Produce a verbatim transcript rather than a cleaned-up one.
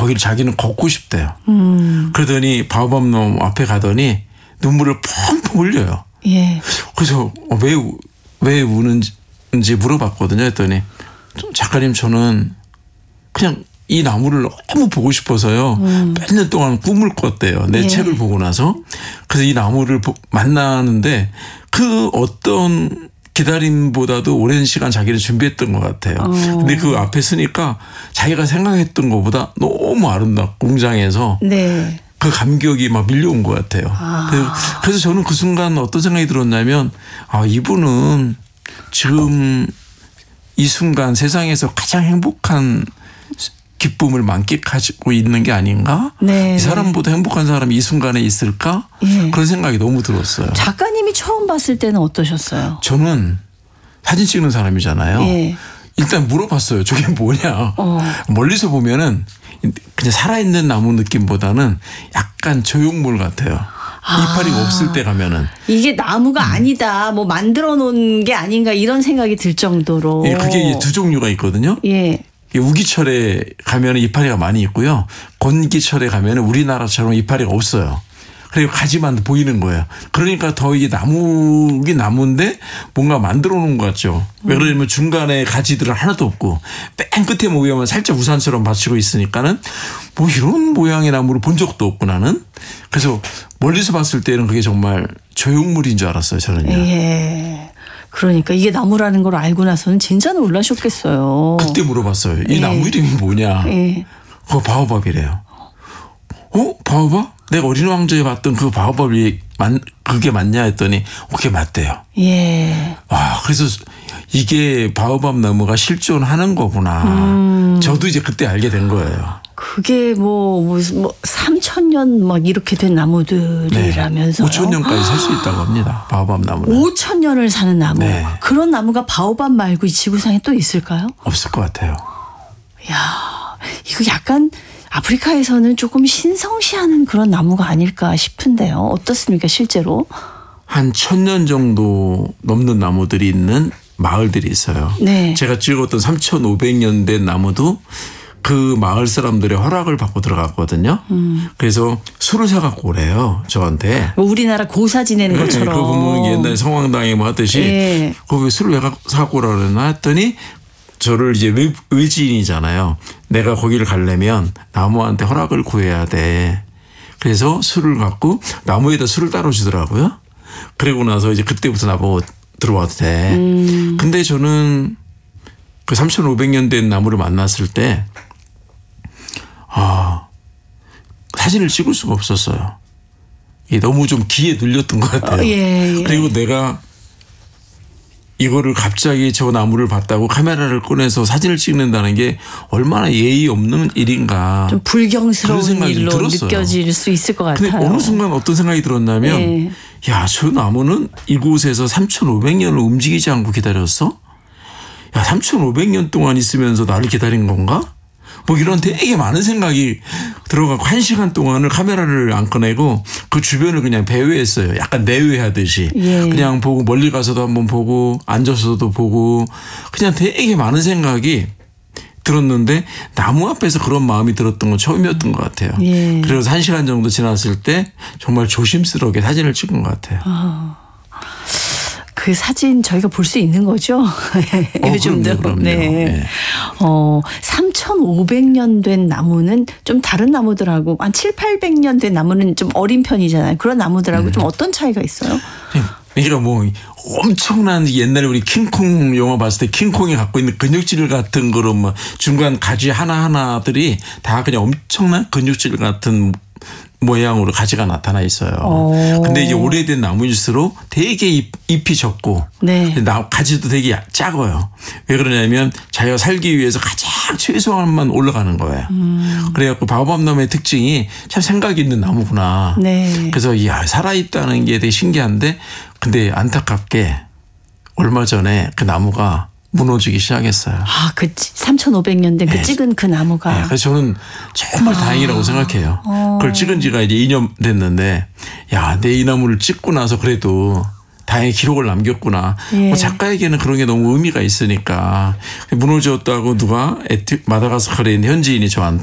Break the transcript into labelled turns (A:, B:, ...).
A: 거기를 자기는 걷고 싶대요.
B: 음.
A: 그러더니 바오밥 나무 앞에 가더니 눈물을 펑펑 흘려요.
B: 예.
A: 그래서 왜, 왜 우는지 물어봤거든요. 했더니 작가님 저는 그냥 이 나무를 너무 보고 싶어서요. 음. 몇 년 동안 꿈을 꿨대요. 내 예. 책을 보고 나서. 그래서 이 나무를 만나는데 그 어떤 기다림보다도 오랜 시간 자기를 준비했던 것 같아요. 어. 근데 그 앞에 서니까 자기가 생각했던 것보다 너무 아름답고 웅장해서 네. 그 감격이 막 밀려온 것 같아요. 아. 그래서 저는 그 순간 어떤 생각이 들었냐면 아 이분은 지금 이 순간 세상에서 가장 행복한 기쁨을 만끽하고 있는 게 아닌가? 네. 이 사람보다 행복한 사람이 이 순간에 있을까? 예. 그런 생각이 너무 들었어요.
B: 작가님이 처음 봤을 때는 어떠셨어요?
A: 저는 사진 찍는 사람이잖아요. 예. 일단 물어봤어요. 저게 뭐냐. 어. 멀리서 보면은 그냥 살아있는 나무 느낌보다는 약간 조형물 같아요. 아. 이파리 없을 때 가면은.
B: 이게 나무가 음. 아니다. 뭐 만들어 놓은 게 아닌가 이런 생각이 들 정도로.
A: 예, 그게 두 종류가 있거든요. 예. 우기철에 가면 이파리가 많이 있고요. 건기철에 가면 우리나라처럼 이파리가 없어요. 그리고 가지만 보이는 거예요. 그러니까 더 이게 나무긴 나무인데 뭔가 만들어 놓은 것 같죠. 왜 그러냐면 중간에 가지들은 하나도 없고 맨 끝에 모여만 살짝 우산처럼 받치고 있으니까는 뭐 이런 모양의 나무를 본 적도 없고 나는. 그래서 멀리서 봤을 때는 그게 정말 조형물인 줄 알았어요. 저는요. 예.
B: 그러니까 이게 나무라는 걸 알고 나서는 진짜 놀라셨겠어요.
A: 그때 물어봤어요. 이 예. 나무 이름이 뭐냐. 예. 그거 바오밥이래요. 어? 바오밥? 내가 어린 왕조에 봤던 그 바오밥이 만, 그게 맞냐 했더니 그게 맞대요. 예. 와, 그래서 이게 바오밥 나무가 실존하는 거구나. 음. 저도 이제 그때 알게 된 거예요.
B: 그게 뭐, 무슨 뭐, 삼천 년 막 이렇게 된 나무들이라면서요.
A: 네. 오천 년까지 살 수 있다고 합니다. 바오밥 나무는.
B: 오천 년을 사는 나무. 네. 그런 나무가 바오밥 말고 이 지구상에 또 있을까요?
A: 없을 것 같아요.
B: 이야, 이거 약간 아프리카에서는 조금 신성시하는 그런 나무가 아닐까 싶은데요. 어떻습니까, 실제로?
A: 한 천 년 정도 넘는 나무들이 있는 마을들이 있어요. 네. 제가 찍었던 삼천오백 년 된 나무도 그 마을 사람들의 허락을 받고 들어갔거든요. 음. 그래서 술을 사갖고 오래요. 저한테.
B: 우리나라 고사 지내는
A: 네,
B: 것처럼.
A: 그 보면 옛날 성황당에 뭐 하듯이 네. 거기 술을 왜 사갖고 오라 그랬나 했더니 저를 이제 외, 외지인이잖아요. 내가 거기를 가려면 나무한테 허락을 구해야 돼. 그래서 술을 갖고 나무에다 술을 따로 주더라고요. 그리고 나서 이제 그때부터 나보고 들어와도 돼. 음. 근데 저는 그 삼천오백 년 된 나무를 만났을 때 아, 사진을 찍을 수가 없었어요. 이게 너무 좀 기에 눌렸던 것 같아요. 어, 예, 예. 그리고 내가 이거를 갑자기 저 나무를 봤다고 카메라를 꺼내서 사진을 찍는다는 게 얼마나 예의 없는 일인가.
B: 좀 불경스러운 일로 느껴질 수 있을 것 같아요.
A: 근데 어느 순간 어떤 생각이 들었냐면 예. 야, 저 나무는 이곳에서 삼천오백 년을 움직이지 않고 기다렸어? 야, 삼천오백 년 동안 있으면서 나를 기다린 건가? 뭐 이런 되게 많은 생각이 들어가고 한 시간 동안을 카메라를 안 꺼내고 그 주변을 그냥 배회했어요. 약간 내외하듯이. 예. 그냥 보고 멀리 가서도 한번 보고 앉아서도 보고 그냥 되게 많은 생각이 들었는데 나무 앞에서 그런 마음이 들었던 건 처음이었던 것 같아요. 예. 그래서 한 시간 정도 지났을 때 정말 조심스럽게 사진을 찍은 것 같아요. 아.
B: 그 사진 저희가 볼 수 있는 거죠?
A: 어,
B: 요즘도.
A: 그럼요, 그럼요.
B: 네.
A: 네.
B: 어, 삼천오백 년 된 나무는 좀 다른 나무들하고 한 칠팔백 년 된 나무는 좀 어린 편이잖아요. 그런 나무들하고 음. 좀 어떤 차이가 있어요?
A: 그러니까 뭐 엄청난 옛날에 우리 킹콩 영화 봤을 때 킹콩이 갖고 있는 근육질 같은 거로 뭐 중간 가지 하나하나들이 다 그냥 엄청난 근육질 같은 모양으로 가지가 나타나 있어요. 오. 근데 이제 오래된 나무일수록 되게 잎, 잎이 적고 네. 나, 가지도 되게 작아요. 왜 그러냐면 자기가 살기 위해서 가장 최소한만 올라가는 거예요. 음. 그래갖고 바오밥 나무의 특징이 참 생각이 있는 나무구나. 네. 그래서 야, 살아있다는 게 되게 신기한데 근데 안타깝게 얼마 전에 그 나무가 무너지기 시작했어요.
B: 아, 그 삼천오백 년 된 그 네. 찍은 그 나무가.
A: 네. 그래서 저는 정말 아. 다행이라고 생각해요. 어. 그걸 찍은 지가 이제 이 년 됐는데 야, 내 이 나무를 찍고 나서 그래도 다행히 기록을 남겼구나. 예. 뭐 작가에게는 그런 게 너무 의미가 있으니까 무너졌다고 누가 에티, 마다가스카르에 있는 현지인이 저한테